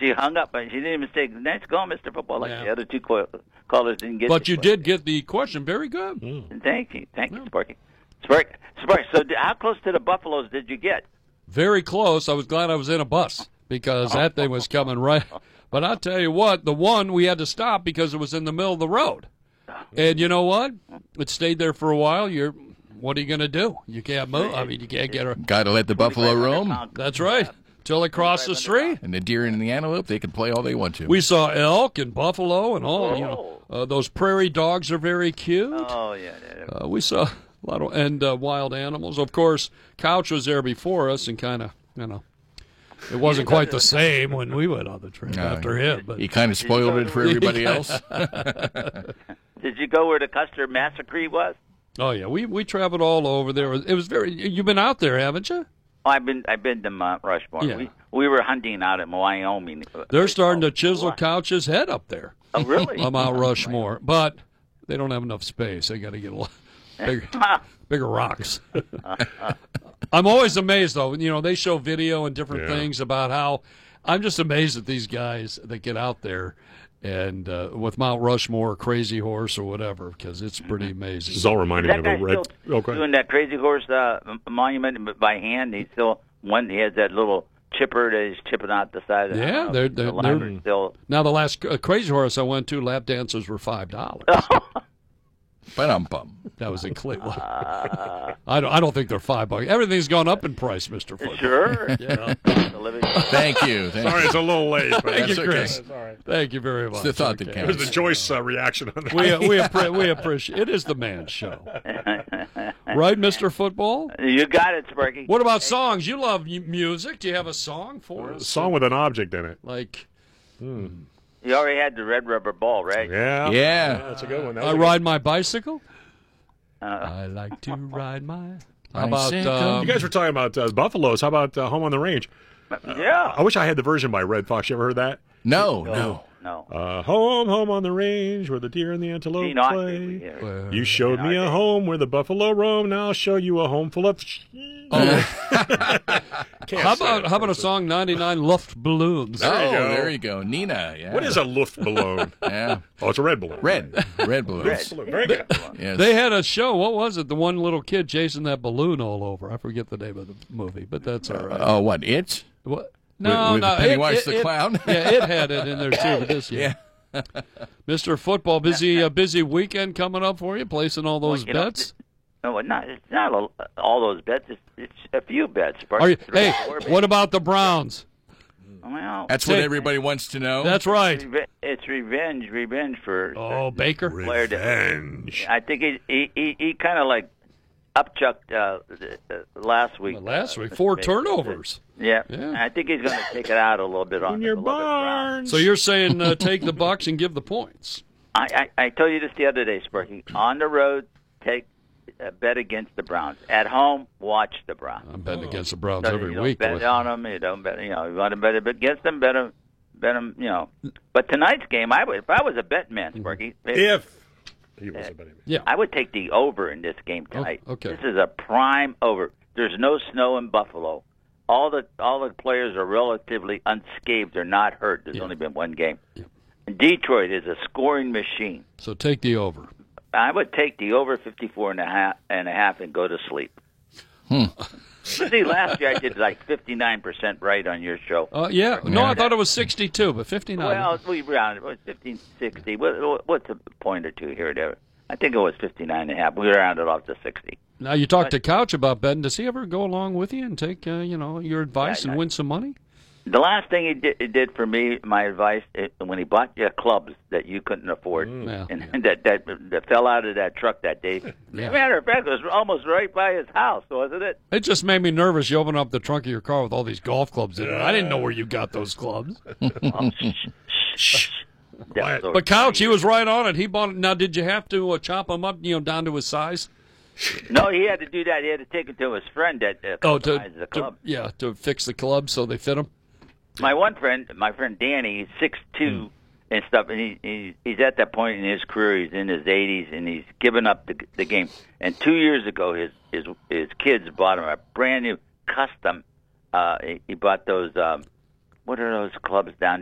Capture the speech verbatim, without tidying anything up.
she hung up, but she didn't even say, nice going, Mister Football, like Yeah. the other two co- callers didn't get But the you question. did get the question. Very good. Mm. Thank you. Thank you, Sparky. Sparky, Sparky, so d- how close to the Buffaloes did you get? Very close. I was glad I was in a bus because that thing was coming right. But I'll tell you what, the one we had to stop because it was in the middle of the road. And you know what? It stayed there for a while. You're, what are you going to do? You can't move. I mean, you can't get her. Got to let the buffalo roam. That's right. Till they cross the street. And the deer and the antelope, they can play all they want to. We saw elk and buffalo and all. You know, uh, those prairie dogs are very cute. Oh, yeah. yeah, yeah. Uh, we saw a lot of and uh, wild animals. Of course, Couch was there before us, and kind of, you know, it wasn't quite the same when we went on the trip No, after him. But he kind of spoiled it for everybody else. Did you go where the Custer Massacre was? oh yeah, we we traveled all over there. It was very. You've been out there, haven't you? Oh, I've been I've been to Mount Rushmore. Yeah. We we were hunting out in Wyoming. They're starting to chisel Wow. Couch's head up there. Oh, really? on Mount Rushmore, but they don't have enough space. They got to get a lot bigger, bigger rocks. I'm always amazed, though. You know, they show video and different Yeah. things about how. I'm just amazed at these guys that get out there and uh, with Mount Rushmore, or Crazy Horse, or whatever, because it's pretty amazing. This is all reminding me That of guy a red. still Oh, go ahead. doing that Crazy Horse uh, m- monument by hand. He's still one. He has that little chipper that he's chipping out the side. Of Yeah, the, they're- the they're- line they're- are still. Now, the last uh, Crazy Horse I went to, lap dancers were five dollars. But I'm bummed. That was in Cleveland. I don't. I don't think they're five bucks. Everything's gone up in price, Mister Football. Sure. Yeah. The living- Thank you. Thank Sorry, you. it's a little late. But Thank you, That's Chris. okay. All right. Thank you very much. It's the thought that Okay. It was counts. the Joyce uh, reaction on that. We we appre- we appreciate it. Is the man's show, right, Mister Football? You got it, Sparky. What about songs? You love mu- music. Do you have a song for A us? song with an object in it. Like You already had the red rubber ball, right? Yeah. Yeah. That's a good one. That I was a ride my bicycle. Uh, I like to ride my. How about Bicycle. uh, good- You guys were talking about uh, buffaloes. How about uh, Home on the Range? yeah. I wish I had the version by Red Fox. You ever heard that? No, no. No. Uh, home, home on the range where the deer and the antelope Gene play. Autry. uh, You showed me a home where the buffalo roam. Now I'll show you a home full of. Can't how say about it. how about a song ninety-nine Luftballons? Oh, you go. there you go. Nina. Yeah. What is a Luft balloon? Yeah. Oh, it's a red balloon. Red. Red balloons. Balloon. Very good. Yes. They had a show. What was it? The one little kid chasing that balloon all over. I forget the name of the movie, but that's all right. Oh, what? It? What? No, with no. Pennywise it, the it, clown? It, yeah, it had it in there too. But this, Yeah. Mister Football, busy, uh, busy weekend coming up for you, placing all those Well, you know, bets. No, it's not. It's not all, all those bets. It's, it's a few bets. Sparky. Are you, Three, hey, four bets. what about the Browns? Well, That's what Say- everybody wants to know. That's right. reve- it's revenge, revenge for. Oh, Baker. Player that- Revenge. I think he he he, he kind of like upchucked uh, uh, last week. Well, last uh, week, four Baker. turnovers. Yeah. Yeah. I think he's going to take it out a little bit on In your a little bit Brown. barn. So you're saying uh, take the Bucks and give the points? I, I I told you this the other day, Sparky. On the road, take uh, bet against the Browns. At home, watch the Browns. I'm betting against the Browns So every you don't week. bet with- on them. You don't bet. You know, you want to bet against them. Bet them. Bet them. You know. But tonight's game, I would. If I was a bet man, Sparky, If he was a betting man. Yeah. I would take the over in this game tonight. Oh, okay. This is a prime over. There's no snow in Buffalo. All the all the players are relatively unscathed. They're not hurt. There's Yeah. only been one game. And Detroit is a scoring machine. So take the over. I would take the over fifty-four and a half and a half and go to sleep. Hmm. See, last year I did like fifty-nine percent right on your show. Uh, yeah. No, I thought it was sixty-two, but fifty-nine. Well, we rounded. It was fifteen sixty. What, what's a point or two here or there? I think it was fifty-nine and a half. We rounded off to sixty. Now you talked to Couch about betting. Does he ever go along with you and take uh, you know your advice Yeah, and I- win some money? The last thing he did, he did for me, my advice, it, when he bought you clubs that you couldn't afford, Yeah. and that, that that fell out of that truck that day. Yeah. Matter of fact, it was almost right by his house, wasn't it? It just made me nervous. You open up the trunk of your car with all these golf clubs in it. I didn't know where you got those clubs. Oh, shh, shh, shh. That was over But Couch, he twenty was right on it. He bought it. Now, did you have to uh, chop him up, you know, down to his size? years. No, he had to do that. He had to take it to his friend that uh, Oh, to, customized the to club. yeah, to fix the club so they fit him. My one friend, my friend Danny, he's six two and stuff, and he, he he's at that point in his career. He's in his eighties, and he's given up the the game. And two years ago, his his his kids bought him a brand new custom. Uh, he, he bought those. Um, what are those clubs down